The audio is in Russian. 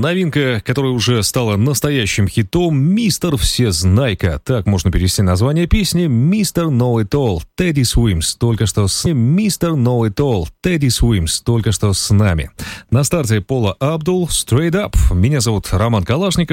новинка, которая уже стала настоящим хитом, «Мистер Всезнайка». Так можно перевести название песни. «Мистер Know It All», Teddy Swims, только что с «Мистер Know It All», Teddy Swims, только что с нами. На старте Пола Абдул, «Straight Up». Меня зовут Роман Калашников.